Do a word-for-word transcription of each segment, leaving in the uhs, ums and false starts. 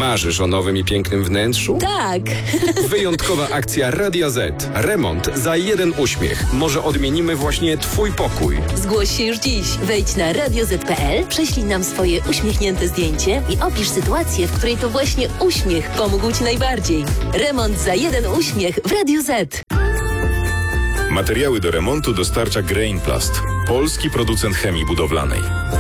Marzysz o nowym i pięknym wnętrzu? Tak! Wyjątkowa akcja Radia Z. Remont za jeden uśmiech. Może odmienimy właśnie Twój pokój. Zgłoś się już dziś. Wejdź na radio zet kropka pe el, prześlij nam swoje uśmiechnięte zdjęcie i opisz sytuację, w której to właśnie uśmiech pomógł Ci najbardziej. Remont za jeden uśmiech w Radiu Z. Materiały do remontu dostarcza Grainplast, polski producent chemii budowlanej.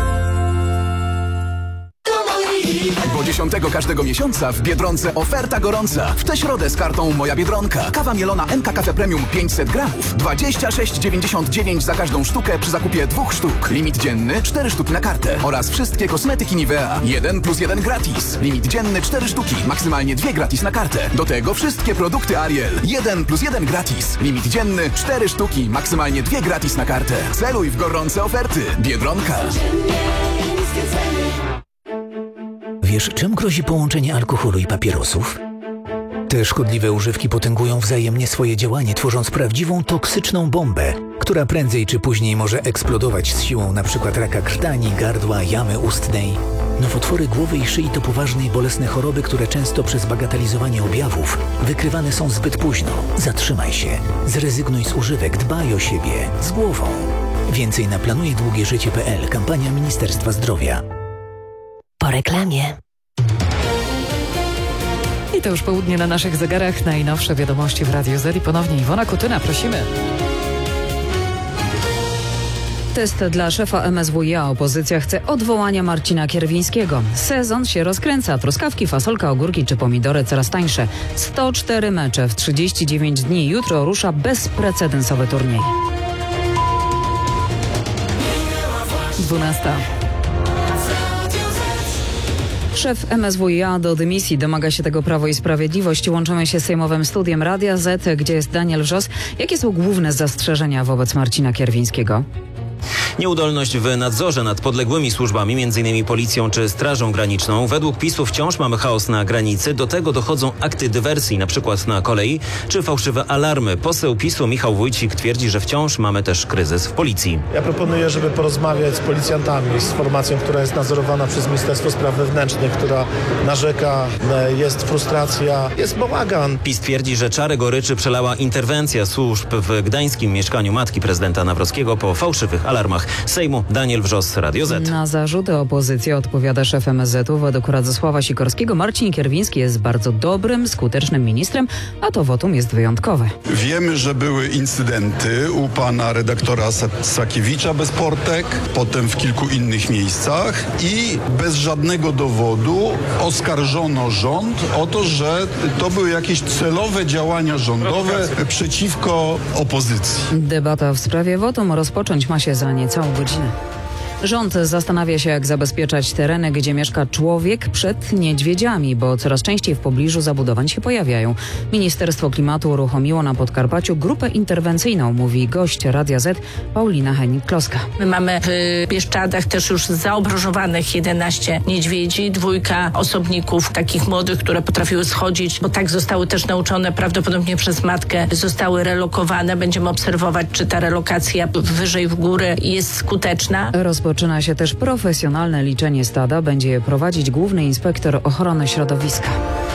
Bo dziesiątego każdego miesiąca w Biedronce oferta gorąca. W tę środę z kartą Moja Biedronka. Kawa mielona M K Cafe Premium pięćset gramów. dwadzieścia sześć dziewięćdziesiąt dziewięć za każdą sztukę przy zakupie dwóch sztuk. Limit dzienny cztery sztuki na kartę. Oraz wszystkie kosmetyki Nivea. jeden plus jeden gratis. Limit dzienny cztery sztuki. Maksymalnie dwie gratis na kartę. Do tego wszystkie produkty Ariel. jeden plus jeden gratis. Limit dzienny cztery sztuki. Maksymalnie dwie gratis na kartę. Celuj w gorące oferty. Biedronka. Wiesz, czym grozi połączenie alkoholu i papierosów? Te szkodliwe używki potęgują wzajemnie swoje działanie, tworząc prawdziwą toksyczną bombę, która prędzej czy później może eksplodować z siłą np. raka krtani, gardła, jamy ustnej. Nowotwory głowy i szyi to poważne i bolesne choroby, które często przez bagatelizowanie objawów wykrywane są zbyt późno. Zatrzymaj się, zrezygnuj z używek, dbaj o siebie, z głową. Więcej na planuję długie życie kropka pe el, kampania Ministerstwa Zdrowia. Po reklamie. I to już południe na naszych zegarach. Najnowsze wiadomości w Radiu Z i ponownie Iwona Kutyna, prosimy. Test dla szefa em es wuj a. Opozycja chce odwołania Marcina Kierwińskiego. Sezon się rozkręca. Truskawki, fasolka, ogórki czy pomidory coraz tańsze. sto cztery mecze w trzydzieści dziewięć dni. Jutro rusza bezprecedensowy turniej. dwunasta. Szef em es wuj a do dymisji. Domaga się tego Prawo i Sprawiedliwość. Łączymy się z sejmowym studiem Radia Z, gdzie jest Daniel Wrzos. Jakie są główne zastrzeżenia wobec Marcina Kierwińskiego? Nieudolność w nadzorze nad podległymi służbami, między innymi policją czy Strażą Graniczną. Według PiSu wciąż mamy chaos na granicy. Do tego dochodzą akty dywersji, na przykład na kolei, czy fałszywe alarmy. Poseł PiSu Michał Wójcik twierdzi, że wciąż mamy też kryzys w policji. Ja proponuję, żeby porozmawiać z policjantami, z formacją, która jest nadzorowana przez Ministerstwo Spraw Wewnętrznych, która narzeka, jest frustracja, jest bałagan. PiS twierdzi, że czarę goryczy przelała interwencja służb w gdańskim mieszkaniu matki prezydenta Nawrockiego po fałszywych alarmach. Sejmu Daniel Wrzos, Radio Z. Na zarzuty opozycji odpowiada szef em es zetu. Według Radosława Sikorskiego Marcin Kierwiński jest bardzo dobrym, skutecznym ministrem, a to wotum jest wyjątkowe. Wiemy, że były incydenty u pana redaktora Sakiewicza bez portek, potem w kilku innych miejscach i bez żadnego dowodu oskarżono rząd o to, że to były jakieś celowe działania rządowe przeciwko opozycji. Debata w sprawie wotum rozpocząć ma się za niecałą godzinę. Rząd zastanawia się, jak zabezpieczać tereny, gdzie mieszka człowiek przed niedźwiedziami, bo coraz częściej w pobliżu zabudowań się pojawiają. Ministerstwo Klimatu uruchomiło na Podkarpaciu grupę interwencyjną, mówi gość Radia Z Paulina Hennig-Kloska. My mamy w Bieszczadach też już zaobrożowanych jedenaście niedźwiedzi, dwójka osobników takich młodych, które potrafiły schodzić, bo tak zostały też nauczone prawdopodobnie przez matkę, zostały relokowane. Będziemy obserwować, czy ta relokacja wyżej w górę jest skuteczna. Rozpoczyna się też profesjonalne liczenie stada. Będzie je prowadzić główny inspektor ochrony środowiska.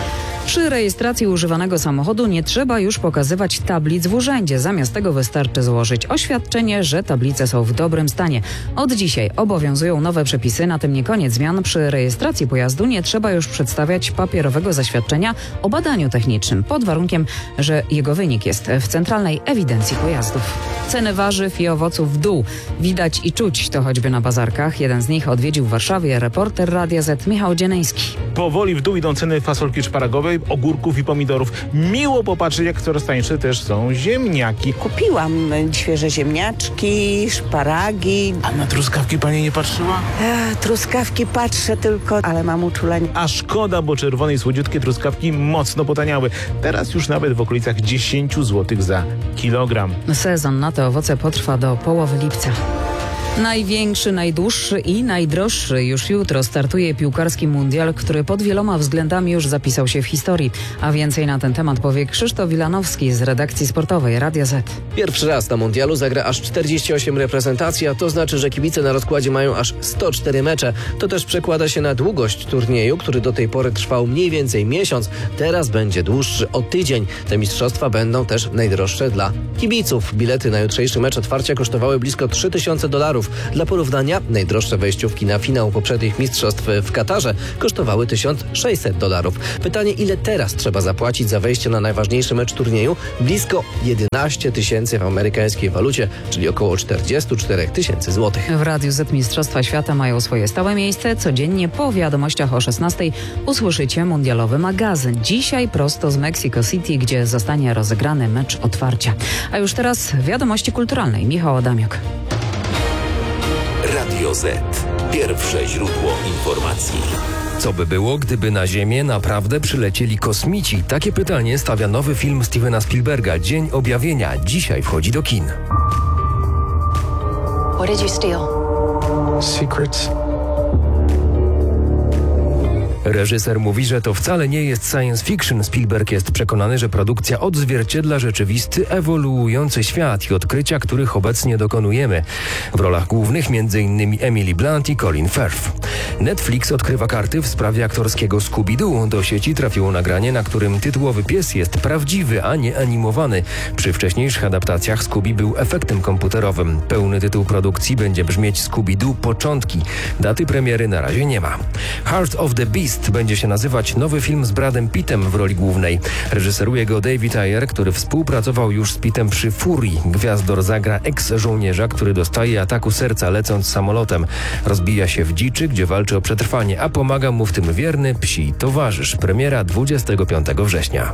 Przy rejestracji używanego samochodu nie trzeba już pokazywać tablic w urzędzie. Zamiast tego wystarczy złożyć oświadczenie, że tablice są w dobrym stanie. Od dzisiaj obowiązują nowe przepisy. Na tym nie koniec zmian. Przy rejestracji pojazdu nie trzeba już przedstawiać papierowego zaświadczenia o badaniu technicznym, pod warunkiem, że jego wynik jest w Centralnej Ewidencji Pojazdów. Ceny warzyw i owoców w dół. Widać i czuć to choćby na bazarkach. Jeden z nich odwiedził w Warszawie reporter Radia Z Michał Dzieneński. Powoli w dół idą ceny fasolki szparagowej, ogórków i pomidorów. Miło popatrzeć, jak coraz tańsze też są ziemniaki. Kupiłam świeże ziemniaczki, szparagi. A na truskawki pani nie patrzyła? E, truskawki patrzę tylko, ale mam uczulenie. A szkoda, bo czerwone i słodziutkie truskawki mocno potaniały. Teraz już nawet w okolicach dziesięć złotych za kilogram. Sezon na te owoce potrwa do połowy lipca. Największy, najdłuższy i najdroższy już jutro startuje piłkarski mundial, który pod wieloma względami już zapisał się w historii. A więcej na ten temat powie Krzysztof Wilanowski z redakcji sportowej Radia Z. Pierwszy raz na mundialu zagra aż czterdzieści osiem reprezentacji, a to znaczy, że kibice na rozkładzie mają aż sto cztery mecze. To też przekłada się na długość turnieju, który do tej pory trwał mniej więcej miesiąc. Teraz będzie dłuższy o tydzień. Te mistrzostwa będą też najdroższe dla kibiców. Bilety na jutrzejszy mecz otwarcia kosztowały blisko trzy tysiące dolarów. Dla porównania najdroższe wejściówki na finał poprzednich mistrzostw w Katarze kosztowały tysiąc sześćset dolarów. Pytanie, ile teraz trzeba zapłacić za wejście na najważniejszy mecz turnieju? Blisko jedenaście tysięcy w amerykańskiej walucie, czyli około czterdzieści cztery tysięcy złotych. W Radiu Z Mistrzostwa Świata mają swoje stałe miejsce. Codziennie po wiadomościach o szesnastej usłyszycie mundialowy magazyn. Dzisiaj prosto z Mexico City, gdzie zostanie rozegrany mecz otwarcia. A już teraz wiadomości kulturalnej. Michał Adamiuk. Radio Z. Pierwsze źródło informacji. Co by było, gdyby na Ziemię naprawdę przylecieli kosmici? Takie pytanie stawia nowy film Stevena Spielberga, Dzień Objawienia. Dzisiaj wchodzi do kin. What did you steal? Secrets. Reżyser mówi, że to wcale nie jest science fiction. Spielberg jest przekonany, że produkcja odzwierciedla rzeczywisty, ewoluujący świat i odkrycia, których obecnie dokonujemy. W rolach głównych m.in. Emily Blunt i Colin Firth. Netflix odkrywa karty w sprawie aktorskiego Scooby-Doo. Do sieci trafiło nagranie, na którym tytułowy pies jest prawdziwy, a nie animowany. Przy wcześniejszych adaptacjach Scooby był efektem komputerowym. Pełny tytuł produkcji będzie brzmieć Scooby-Doo Początki. Daty premiery na razie nie ma. Heart of the Beast będzie się nazywać nowy film z Bradem Pittem w roli głównej. Reżyseruje go David Ayer, który współpracował już z Pittem przy Fury. Gwiazdor zagra eks-żołnierza, który dostaje ataku serca lecąc samolotem. Rozbija się w dziczy, gdzie walczy o przetrwanie, a pomaga mu w tym wierny psi towarzysz. Premiera dwudziestego piątego września.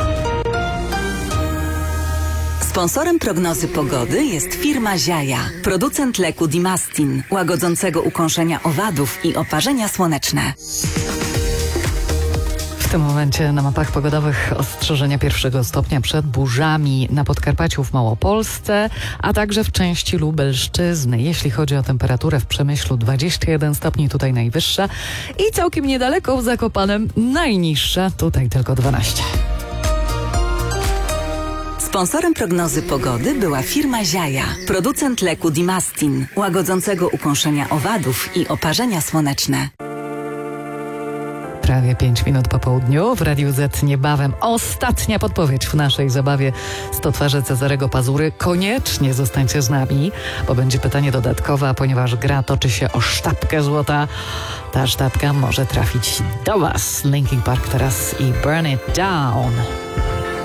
Sponsorem prognozy pogody jest firma Ziaja, producent leku Dimastin, łagodzącego ukąszenia owadów i oparzenia słoneczne. W tym momencie na mapach pogodowych ostrzeżenia pierwszego stopnia przed burzami na Podkarpaciu, w Małopolsce, a także w części Lubelszczyzny. Jeśli chodzi o temperaturę w Przemyślu, dwadzieścia jeden stopni, tutaj najwyższa, i całkiem niedaleko w Zakopanem najniższa, tutaj tylko dwanaście. Sponsorem prognozy pogody była firma Ziaja, producent leku Dimastin, łagodzącego ukąszenia owadów i oparzenia słoneczne. Prawie pięć minut po południu w Radiu Z niebawem ostatnia podpowiedź w naszej zabawie sto twarzy Cezarego Pazury. Koniecznie zostańcie z nami, bo będzie pytanie dodatkowe, a ponieważ gra toczy się o sztabkę złota, ta sztabka może trafić do Was. Linkin Park teraz i Burn It Down.